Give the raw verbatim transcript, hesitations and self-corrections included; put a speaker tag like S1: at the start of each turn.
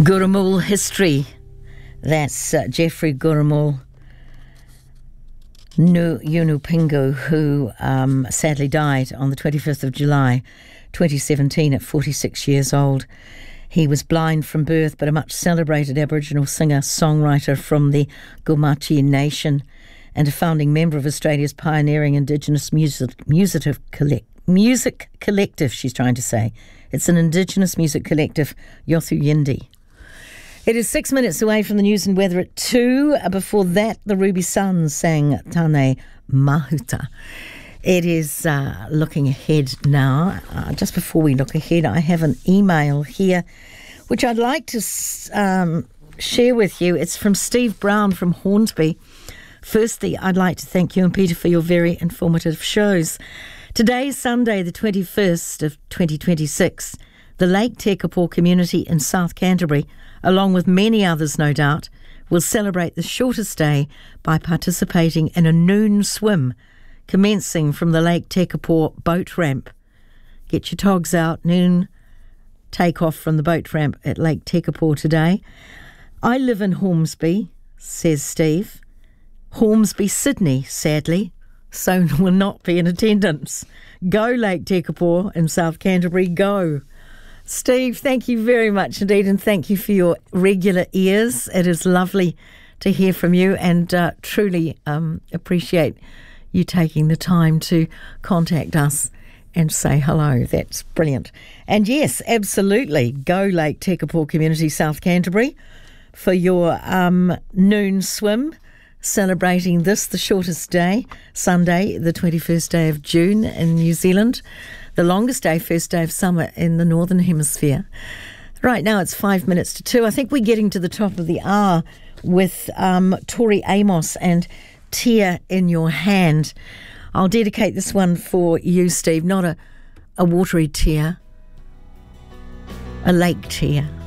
S1: Gurrumul history. That's uh, Jeffrey Gurrumul Yunupingu, who um, sadly died on the twenty-fifth of July twenty seventeen at forty-six years old. He was blind from birth, but a much celebrated Aboriginal singer-songwriter from the Gumatji Nation and a founding member of Australia's pioneering Indigenous music, music, collect, music collective, she's trying to say. It's an Indigenous music collective, Yothu Yindi. It is six minutes away from the news and weather at two. Before that, the Ruby Suns sang Tane Mahuta. It is uh, looking ahead now. Uh, just before we look ahead, I have an email here which I'd like to um, share with you. It's from Steve Brown from Hornsby. Firstly, I'd like to thank you and Peter for your very informative shows. Today is Sunday, the twenty-first of twenty twenty-six. The Lake Tekapo community in South Canterbury, along with many others no doubt, will celebrate the shortest day by participating in a noon swim, commencing from the Lake Tekapo boat ramp. Get your togs out, noon take off from the boat ramp at Lake Tekapo today. I live in Hornsby, says Steve. Hornsby, Sydney, sadly, so will not be in attendance. Go Lake Tekapo in South Canterbury, go. Steve, thank you very much indeed, and thank you for your regular ears. It is lovely to hear from you, and uh, truly um, appreciate you taking the time to contact us and say hello. That's brilliant. And yes, absolutely, go Lake Tekapo Community, South Canterbury, for your um, noon swim, celebrating this, the shortest day, Sunday, the twenty-first day of June in New Zealand. The longest day, first day of summer in the Northern Hemisphere. Right now it's five minutes to two. I think we're getting to the top of the hour with um, Tori Amos and Tear in Your Hand. I'll dedicate this one for you, Steve. Not a, a watery tear, a lake tear.